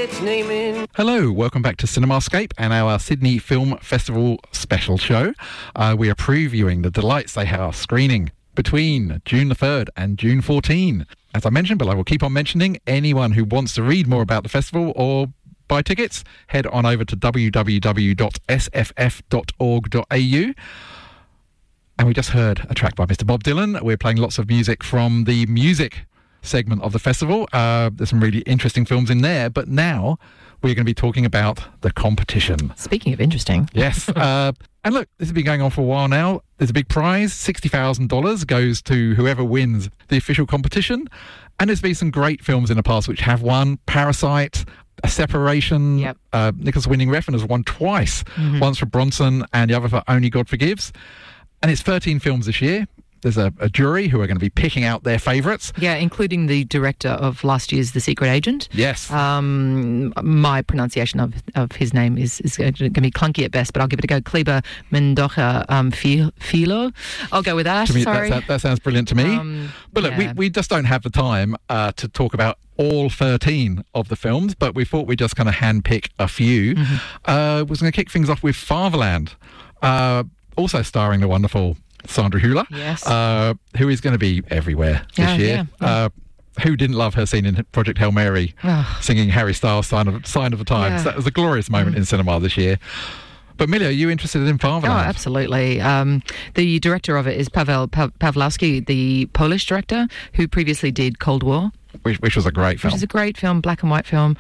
its name in. Hello, welcome back to Cinemascape and our Sydney Film Festival special show. We are previewing the delights they are screening between June the 3rd and June 14. As I mentioned, but I will keep on mentioning, anyone who wants to read more about the festival or buy tickets, head on over to www.sff.org.au. And we just heard a track by Mr. Bob Dylan. We're playing lots of music from the music segment of the festival. There's some really interesting films in there, but now we're going to be talking about the competition. Speaking of interesting. Yes. And look, this has been going on for a while now. There's a big prize. $60,000 goes to whoever wins the official competition. And there's been some great films in the past which have won. Parasite, A Separation. Yep. Nicholas Winding Refn has won twice. Once for Bronson and the other for Only God Forgives. And it's 13 films this year. There's a jury who are going to be picking out their favourites. Yeah, including the director of last year's The Secret Agent. Yes. My pronunciation of his name is going to be clunky at best, but I'll give it a go. Kleber Mendoza Filo. I'll go with that. To me, Sorry. that sounds brilliant to me. But look, we just don't have the time to talk about all 13 of the films, but we thought we'd just kind of handpick a few. We're going to kick things off with Fatherland, also starring the wonderful Sandra Hüller, Yes. who is going to be everywhere this year. Yeah. Who didn't love her scene in Project Hail Mary singing Harry Styles' Sign of the Times? Yeah. That was a glorious moment in cinema this year. But Millie, are you interested in Fatherland? Oh, absolutely. The director of it is Paweł Pawlowski, the Polish director who previously did Cold War. Which was a great film. Which is a great film, black and white film.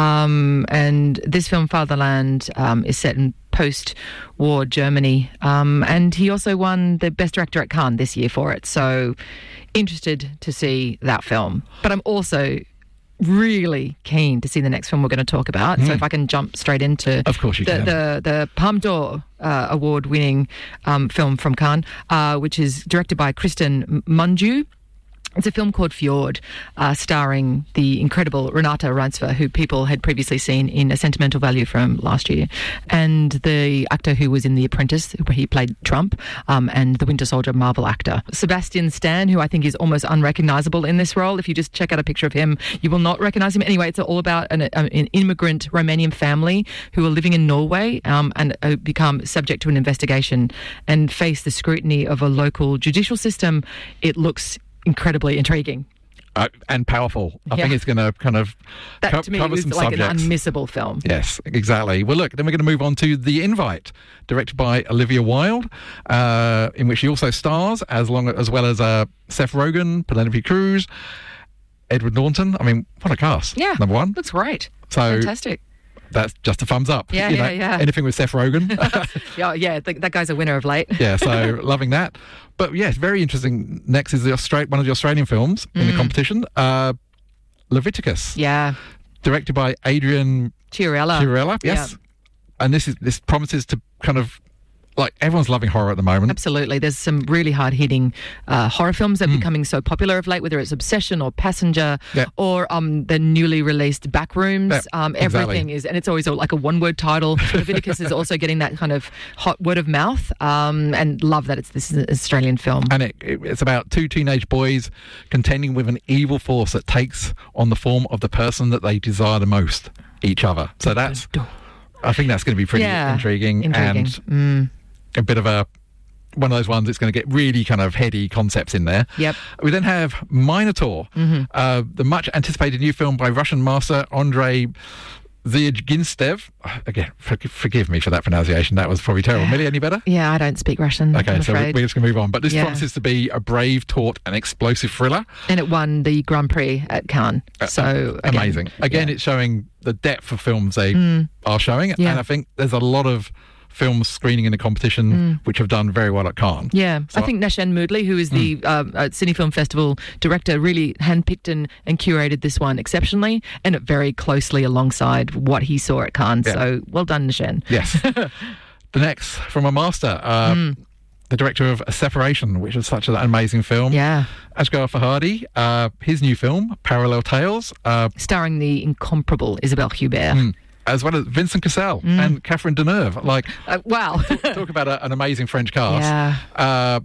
And this film, Fatherland, is set in post-war Germany. And he also won the Best Director at Cannes this year for it. So interested to see that film. But I'm also really keen to see the next film we're going to talk about. So if I can jump straight into Of course you can. the Palme d'Or award-winning film from Cannes, which is directed by Kristen Mungiu. It's a film called Fjord, starring the incredible Renata Reinsve, who people had previously seen in A Sentimental Value from last year, and the actor who was in The Apprentice, where he played Trump, and the Winter Soldier Marvel actor. Sebastian Stan, who I think is almost unrecognisable in this role. If you just check out a picture of him, you will not recognise him. Anyway, it's all about an immigrant Romanian family who are living in Norway and become subject to an investigation and face the scrutiny of a local judicial system. It looks incredibly intriguing. And powerful. I think it's going to kind of to me cover was some like subjects. An unmissable film. Yes, exactly. Well, look, then we're going to move on to The Invite, directed by Olivia Wilde, in which she also stars, as well as Seth Rogen, Penelope Cruz, Edward Norton. I mean, what a cast. Yeah. Number one. Looks great. So Fantastic. That's just a thumbs up. Yeah, yeah. Anything with Seth Rogen. That guy's a winner of late. Yeah, so loving that. But yes, very interesting. Next is one of the Australian films in the competition, Leviticus. Yeah. Directed by Adrian Chiarella. Yes. Yeah. And this promises to kind of, like, everyone's loving horror at the moment. Absolutely. There's some really hard-hitting horror films that are becoming so popular of late, whether it's Obsession or Passenger or the newly released Backrooms. Everything is, and it's always like a one-word title. Leviticus is also getting that kind of hot word of mouth, and love that this is an Australian film. And it's about two teenage boys contending with an evil force that takes on the form of the person that they desire the most, each other. So I think that's going to be pretty intriguing. And a bit of one of those ones that's going to get really kind of heady concepts in there. Yep. We then have Minotaur, the much anticipated new film by Russian master Andrei Zhyagintsev. Again, forgive me for that pronunciation. That was probably terrible. Millie, any better? Yeah, I don't speak Russian. Okay, I'm so we're afraid. just going to move on. But this promises to be a brave, taut, and explosive thriller. And it won the Grand Prix at Cannes. So amazing. Again, it's showing the depth of films they are showing. Yeah. And I think there's a lot of films screening in the competition which have done very well at Cannes. Yeah, So I think Nashen Moodley, who is the Sydney Film Festival director, really handpicked and curated this one exceptionally and very closely alongside what he saw at Cannes. Yeah. So well done, Nashen. Yes. The next from a master, the director of A Separation, which is such an amazing film. Yeah. Asghar Farhadi, his new film, Parallel Tales. Starring the incomparable Isabelle Huppert. As well as Vincent Cassel and Catherine Deneuve. Like, wow. talk about an amazing French cast. Yeah.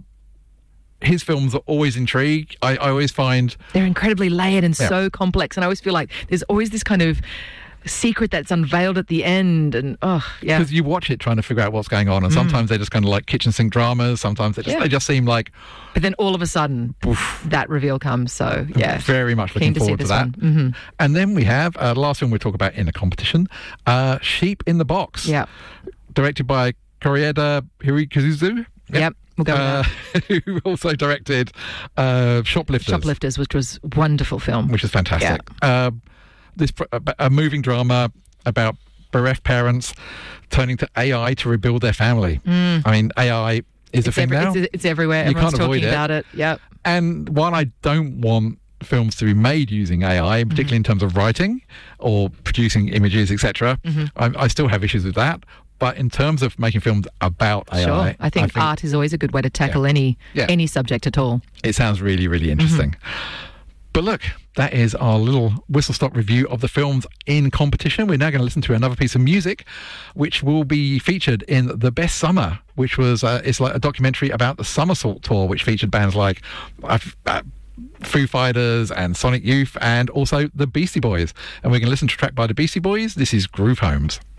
His films are always intrigue. I always find They're incredibly layered and so complex. And I always feel like there's always this kind of secret that's unveiled at the end, and yeah. Because you watch it trying to figure out what's going on, and sometimes they're just kind of like kitchen sink dramas. Sometimes they just seem like. But then all of a sudden, that reveal comes. So yeah, very much looking forward to that. Mm-hmm. And then we have the last film we'll talk about in the competition, Sheep in the Box. Yeah, directed by Koreeda Hirikazu. Yep. We'll go with that. Who also directed Shoplifters, which was a wonderful film, which is fantastic. Yeah. A moving drama about bereft parents turning to AI to rebuild their family. I mean, AI is a thing now. It's everywhere. You Everyone's can't avoid talking about it. Yep. And while I don't want films to be made using AI, particularly in terms of writing or producing images, etc., I still have issues with that. But in terms of making films about AI, sure. I think art is always a good way to tackle any subject at all. It sounds really, really interesting. But look, that is our little whistle-stop review of the films in competition. We're now going to listen to another piece of music, which will be featured in The Best Summer, which was it's like a documentary about the Somersault Tour, which featured bands like Foo Fighters and Sonic Youth and also the Beastie Boys. And we're going to listen to a track by the Beastie Boys. This is Groove Homes.